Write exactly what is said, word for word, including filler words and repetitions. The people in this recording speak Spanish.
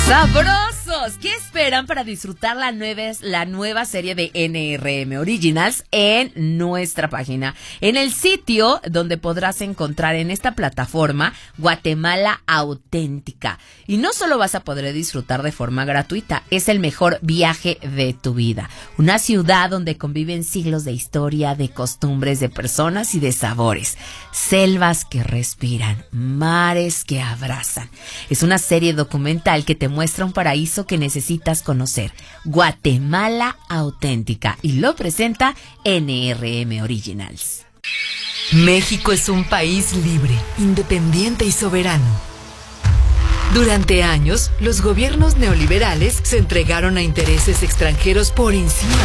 ¡Sabrosos! ¿Qué esperan para disfrutar la nueva, la nueva serie de N R M Originals en nuestra página? En el sitio donde podrás encontrar en esta plataforma Guatemala Auténtica. Y no solo vas a poder disfrutar de forma gratuita, es el mejor viaje de tu vida. Una ciudad donde conviven siglos de historia, de costumbres, de personas y de sabores. Selvas que respiran, mares que abrazan. Es una serie documental que te muestra un paraíso que necesitas conocer. Guatemala Auténtica, y lo presenta N R M Originals. México es un país libre, independiente y soberano. Durante años, los gobiernos neoliberales se entregaron a intereses extranjeros por encima